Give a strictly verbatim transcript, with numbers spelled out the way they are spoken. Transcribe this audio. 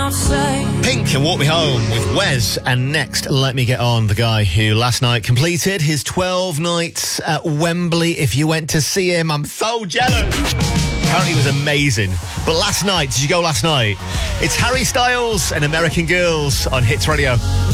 Pink and Walk Me Home with Wes. And next, let me get on the guy who last night completed his twelve nights at Wembley. If you went to see him, I'm so jealous. Apparently it was amazing. But last night, did you go last night? It's Harry Styles and American Girls on Hits Radio.